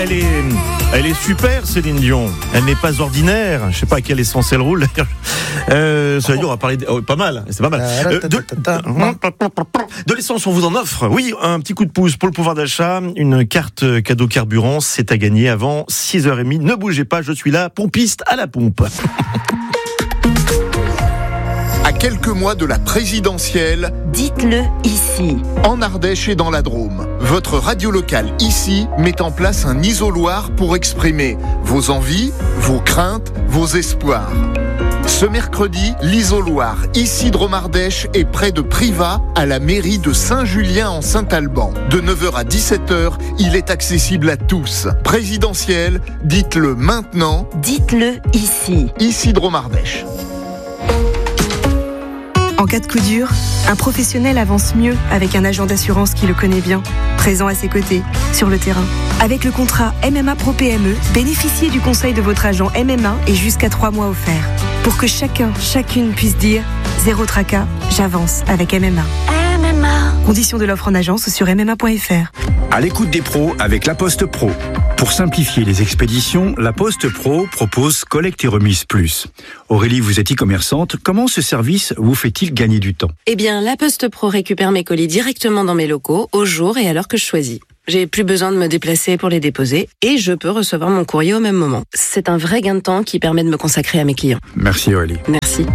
elle est super, Céline Dion. Elle n'est pas ordinaire. Je sais pas à quelle essence elle roule. Ça veut dire, on va parler pas mal. C'est pas mal. De l'essence, on vous en offre. Oui, un petit coup de pouce pour le pouvoir d'achat. Une carte cadeau carburant, c'est à gagner avant 6h30. Ne bougez pas, je suis là, pompiste à la pompe. À quelques mois de la présidentielle, dites-le ici. En Ardèche et dans la Drôme, votre radio locale ici met en place un isoloir pour exprimer vos envies, vos craintes, vos espoirs. Ce mercredi, l'isoloir ici Drôme-Ardèche est près de Privas, à la mairie de Saint-Julien en Saint-Alban. De 9h à 17h, il est accessible à tous. Présidentielle, dites-le maintenant. Dites-le ici. Ici Drôme-Ardèche. En cas de coup dur, un professionnel avance mieux avec un agent d'assurance qui le connaît bien, présent à ses côtés, sur le terrain. Avec le contrat MMA Pro PME, bénéficiez du conseil de votre agent MMA et jusqu'à 3 mois offerts. Pour que chacune puisse dire « Zéro tracas, j'avance avec MMA ». Conditions de l'offre en agence sur mma.fr. À l'écoute des pros avec La Poste Pro. Pour simplifier les expéditions, La Poste Pro propose collecte et remise plus. Aurélie, vous êtes e-commerçante. Comment ce service vous fait-il gagner du temps ? Eh bien, La Poste Pro récupère mes colis directement dans mes locaux, au jour et à l'heure que je choisis. J'ai plus besoin de me déplacer pour les déposer et je peux recevoir mon courrier au même moment. C'est un vrai gain de temps qui permet de me consacrer à mes clients. Merci Aurélie. Merci.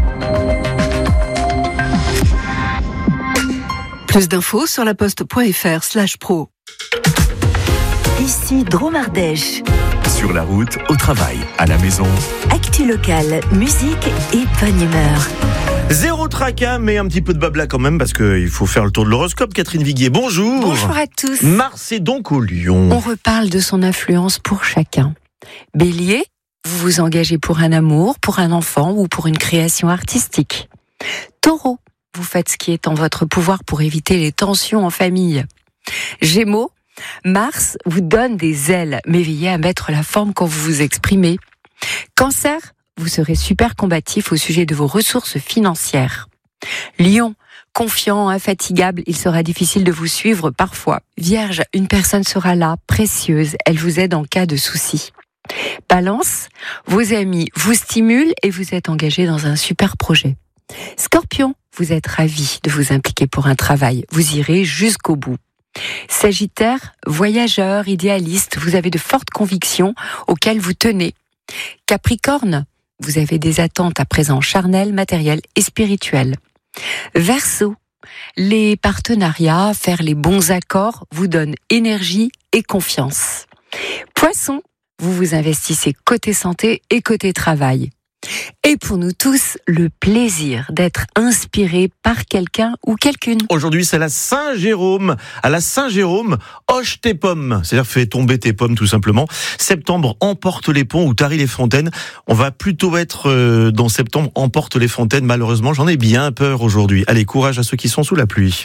Plus d'infos sur laposte.fr/pro. Ici Drôme-Ardèche. Sur la route, au travail, à la maison. Actu locale, musique et bonne humeur. Zéro tracas, mais un petit peu de blabla quand même, parce qu'il faut faire le tour de l'horoscope. Catherine Viguier, bonjour. Bonjour à tous. Mars est donc au Lion. On reparle de son influence pour chacun. Bélier, vous vous engagez pour un amour, pour un enfant ou pour une création artistique. Taureau, vous faites ce qui est en votre pouvoir pour éviter les tensions en famille. Gémeaux, Mars vous donne des ailes, mais veillez à mettre la forme quand vous vous exprimez. Cancer, vous serez super combatif au sujet de vos ressources financières. Lion, confiant, infatigable, il sera difficile de vous suivre parfois. Vierge, une personne sera là, précieuse, elle vous aide en cas de souci. Balance, vos amis vous stimulent et vous êtes engagé dans un super projet. Scorpion, vous êtes ravi de vous impliquer pour un travail, vous irez jusqu'au bout. Sagittaire, voyageur, idéaliste, vous avez de fortes convictions auxquelles vous tenez. Capricorne, vous avez des attentes à présent charnelles, matérielles et spirituelles. Verseau, les partenariats, faire les bons accords vous donnent énergie et confiance. Poisson, vous vous investissez côté santé et côté travail. Et pour nous tous, le plaisir d'être inspiré par quelqu'un ou quelqu'une. Aujourd'hui, c'est la Saint-Jérôme. À la Saint-Jérôme, hoche tes pommes. C'est-à-dire, fais tomber tes pommes, tout simplement. Septembre, emporte les ponts ou tarie les fontaines. On va plutôt être dans septembre, emporte les fontaines. Malheureusement, j'en ai bien peur aujourd'hui. Allez, courage à ceux qui sont sous la pluie.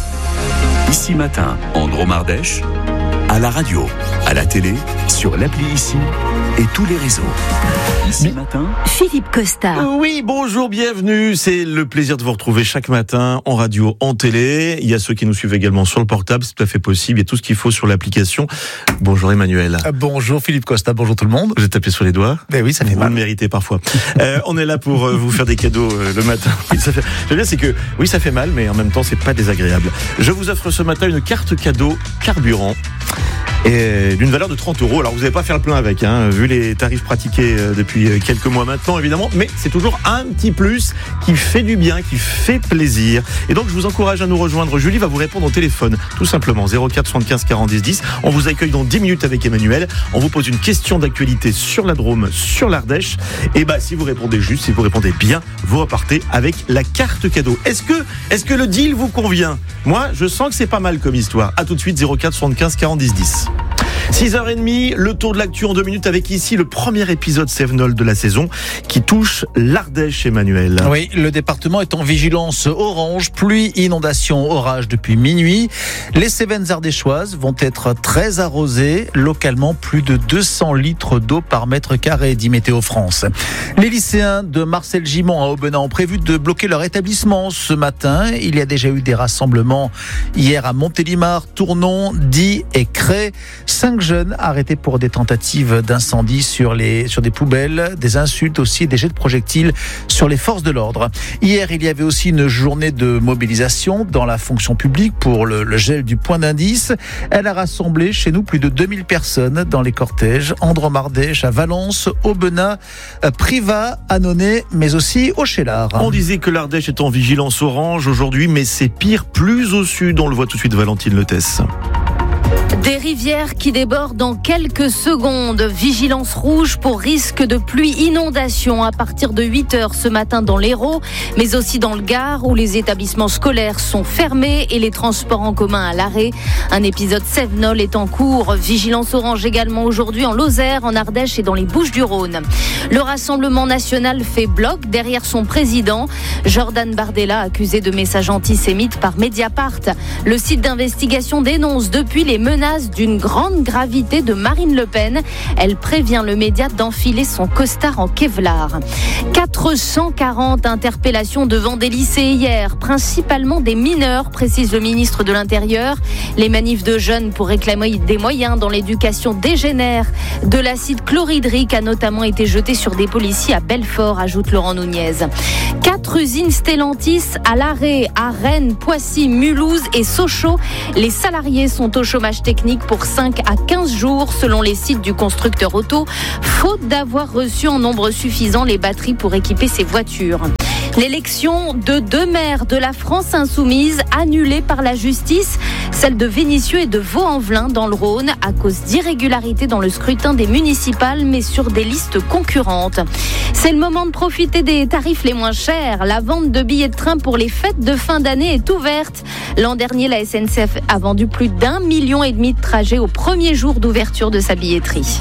Ici matin, en Drôme-Ardèche, à la radio, à la télé, sur l'appli Ici et tous les réseaux. Ici matin, Philippe Costa. Oui, bonjour, bienvenue. C'est le plaisir de vous retrouver chaque matin en radio, en télé. Il y a ceux qui nous suivent également sur le portable, c'est tout à fait possible. Il y a tout ce qu'il faut sur l'application. Bonjour Emmanuel. Bonjour Philippe Costa, bonjour tout le monde. Vous êtes tapé sur les doigts. Ben oui, ça fait mal. Vous le méritez parfois. On est là pour vous faire des cadeaux le matin. Oui, ça fait... Le bien, c'est que oui, ça fait mal, mais en même temps, c'est pas désagréable. Je vous offre ce matin une carte cadeau carburant. Et d'une valeur de 30 €. Alors vous n'allez pas faire le plein avec, vu les tarifs pratiqués depuis quelques mois maintenant évidemment, mais c'est toujours un petit plus qui fait du bien, qui fait plaisir. Et donc je vous encourage à nous rejoindre. Julie va vous répondre au téléphone, tout simplement 04 75 40 10 10. On vous accueille dans 10 minutes avec Emmanuel. On vous pose une question d'actualité sur la Drôme, sur l'Ardèche. Et si vous répondez juste, si vous répondez bien, vous repartez avec la carte cadeau. Est-ce que le deal vous convient ? Moi, je sens que c'est pas mal comme histoire. À tout de suite, 04 75 40 10 10. 6h30, le tour de l'actu en 2 minutes avec ici le premier épisode Sevenol de la saison qui touche l'Ardèche, Emmanuel. Oui, le département est en vigilance orange, pluie, inondation, orage depuis minuit. Les Cévennes ardéchoises vont être très arrosées, localement plus de 200 litres d'eau par mètre carré, dit Météo France. Les lycéens de Marcel Gimont à Aubenas ont prévu de bloquer leur établissement ce matin. Il y a déjà eu des rassemblements hier à Montélimar, Tournon, Die et Cré. 5 jeunes arrêtés pour des tentatives d'incendie sur des poubelles, des insultes aussi, des jets de projectiles sur les forces de l'ordre. Hier, il y avait aussi une journée de mobilisation dans la fonction publique pour le gel du point d'indice. Elle a rassemblé chez nous plus de 2000 personnes dans les cortèges en Drôme-Ardèche, à Valence, Aubenas, Privas, Annonay, mais aussi au Cheylard. On disait que l'Ardèche est en vigilance orange aujourd'hui, mais c'est pire plus au sud. On le voit tout de suite, Valentine Letès. Des rivières qui débordent dans quelques secondes. Vigilance rouge pour risque de pluie inondation à partir de 8h ce matin dans l'Hérault, mais aussi dans le Gard où les établissements scolaires sont fermés et les transports en commun à l'arrêt. Un épisode Sevenol est en cours. Vigilance orange également aujourd'hui en Lozère, en Ardèche et dans les Bouches-du-Rhône. Le Rassemblement national fait bloc derrière son président. Jordan Bardella, accusé de messages antisémites par Mediapart. Le site d'investigation dénonce depuis les menaces d'une grande gravité de Marine Le Pen. Elle prévient le média d'enfiler son costard en Kevlar. 440 interpellations devant des lycées hier, principalement des mineurs, précise le ministre de l'Intérieur. Les manifs de jeunes pour réclamer des moyens dans l'éducation dégénèrent. De l'acide chlorhydrique a notamment été jeté sur des policiers à Belfort, ajoute Laurent Nunez. 4 usines Stellantis à l'arrêt à Rennes, Poissy, Mulhouse et Sochaux. Les salariés sont au chômage technique pour 5 à 15 jours selon les sites du constructeur auto, faute d'avoir reçu en nombre suffisant les batteries pour équiper ses voitures. L'élection de 2 maires de la France insoumise annulée par la justice, celle de Vénissieux et de Vaux-en-Velin dans le Rhône à cause d'irrégularités dans le scrutin des municipales mais sur des listes concurrentes. C'est le moment de profiter des tarifs les moins chers. La vente de billets de train pour les fêtes de fin d'année est ouverte. L'an dernier, la SNCF a vendu plus d'1,5 million de trajets au premier jour d'ouverture de sa billetterie.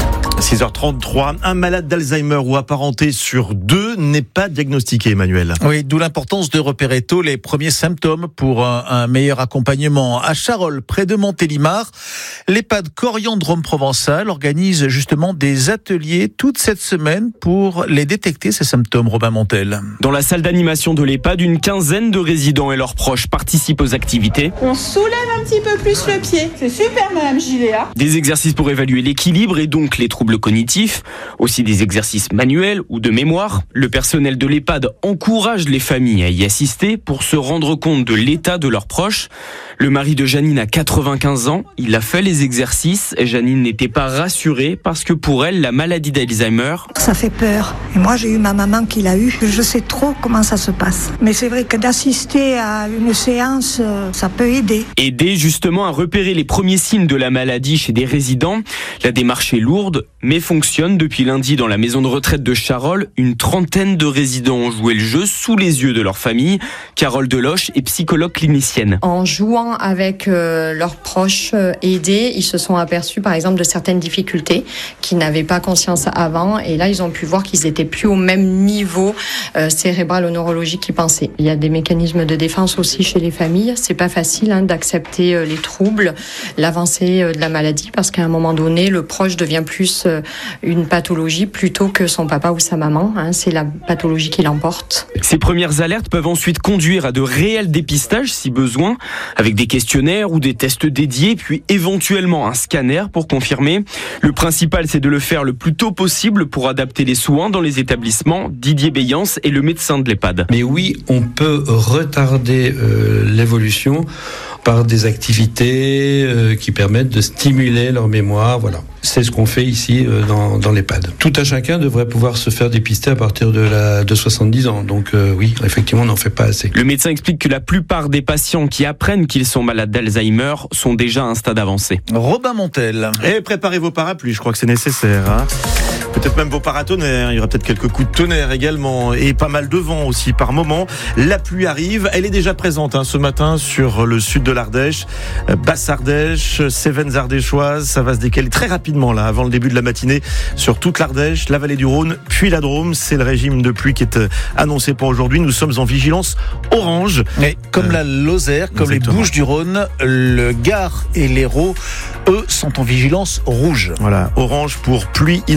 6h33, un malade d'Alzheimer ou apparenté sur 2 n'est pas diagnostiqué, Emmanuel. Oui, d'où l'importance de repérer tôt les premiers symptômes pour un meilleur accompagnement. À Charolles, près de Montélimar, l'EHPAD Corian Drôme Provençal organise justement des ateliers toute cette semaine pour les détecter, ces symptômes, Robin Montel. Dans la salle d'animation de l'EHPAD, une quinzaine de résidents et leurs proches participent aux activités. On soulève un petit peu plus le pied. C'est super, Madame Giléa. Des exercices pour évaluer l'équilibre et donc les troubles cognitifs, aussi des exercices manuels ou de mémoire. Le personnel de l'EHPAD encourage les familles à y assister pour se rendre compte de l'état de leurs proches. Le mari de Janine a 95 ans, il a fait les exercices. Janine n'était pas rassurée parce que pour elle, la maladie d'Alzheimer... Ça fait peur. Et moi, j'ai eu ma maman qui l'a eu. Je sais trop comment ça se passe. Mais c'est vrai que d'assister à une séance, ça peut aider. Aider justement à repérer les premiers signes de la maladie chez des résidents. La démarche est lourde, mais fonctionne. Depuis lundi, dans la maison de retraite de Charolles, une trentaine de résidents ont joué le jeu sous les yeux de leur famille. Carole Deloche est psychologue clinicienne. En jouant avec leurs proches aidés, ils se sont aperçus par exemple de certaines difficultés qu'ils n'avaient pas conscience avant, et là ils ont pu voir qu'ils étaient plus au même niveau cérébral ou neurologique qu'ils pensaient. Il y a des mécanismes de défense aussi chez les familles. C'est pas facile d'accepter les troubles, l'avancée de la maladie, parce qu'à un moment donné le proche devient plus une pathologie plutôt que son papa ou sa maman. C'est la pathologie qui l'emporte. Ces premières alertes peuvent ensuite conduire à de réels dépistages si besoin, avec des questionnaires ou des tests dédiés, puis éventuellement un scanner pour confirmer. Le principal, c'est de le faire le plus tôt possible pour adapter les soins dans les établissements. Didier Béyance est le médecin de l'EHPAD. Mais oui, on peut retarder l'évolution par des activités qui permettent de stimuler leur mémoire. Voilà. C'est ce qu'on fait ici dans l'EHPAD. Tout un chacun devrait pouvoir se faire dépister à partir de 70 ans. Donc oui, effectivement, on n'en fait pas assez. Le médecin explique que la plupart des patients qui apprennent qu'ils sont malades d'Alzheimer sont déjà à un stade avancé. Robin Montel. Et préparez vos parapluies, je crois que c'est nécessaire. Peut-être même vos paratonnerres, il y aura peut-être quelques coups de tonnerre également et pas mal de vent aussi par moment. La pluie arrive, elle est déjà présente ce matin sur le sud de l'Ardèche, Basse-Ardèche, Cévennes ardéchoises, ça va se décaler très rapidement là avant le début de la matinée sur toute l'Ardèche, la vallée du Rhône, puis la Drôme. C'est le régime de pluie qui est annoncé pour aujourd'hui. Nous sommes en vigilance orange. Mais comme la Lozère, comme exactement. Les Bouches-du-Rhône, le Gard et l'Hérault, eux, sont en vigilance rouge. Voilà, orange pour pluie, inondation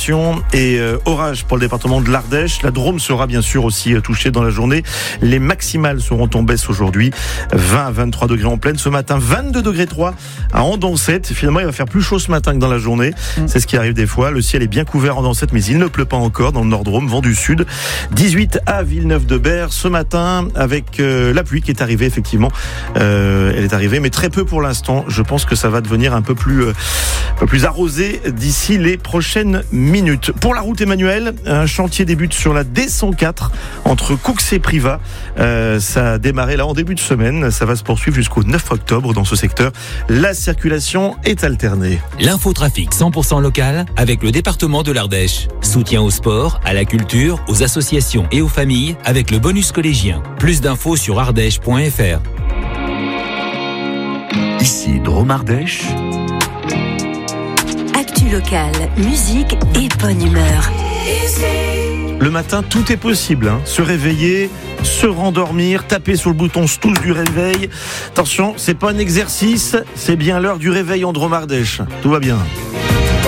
inondations et orages pour le département de l'Ardèche. La Drôme sera bien sûr aussi touchée dans la journée. Les maximales seront en baisse aujourd'hui. 20 à 23 degrés en pleine ce matin, 22 degrés 3 à Andancette. Finalement, il va faire plus chaud ce matin que dans la journée. C'est ce qui arrive des fois. Le ciel est bien couvert en Andancette, mais il ne pleut pas encore dans le Nord-Drôme, vent du sud. 18 à Villeneuve-de-Berre ce matin avec la pluie qui est arrivée effectivement. Elle est arrivée, mais très peu pour l'instant. Je pense que ça va devenir un peu plus arrosé d'ici les prochaines minutes. Pour la route Emmanuel, un chantier débute sur la D104 entre Coux et Privas. Ça a démarré là en début de semaine. Ça va se poursuivre jusqu'au 9 octobre dans ce secteur. La circulation est alternée. L'infotrafic 100% local avec le département de l'Ardèche. Soutien au sport, à la culture, aux associations et aux familles avec le bonus collégien. Plus d'infos sur ardèche.fr. Ici Drôme Ardèche. Actu locale, musique et bonne humeur. Le matin, tout est possible. Se réveiller, se rendormir, taper sur le bouton snooze du réveil. Attention, c'est pas un exercice, c'est bien l'heure du réveil en Drôme Ardèche. Tout va bien.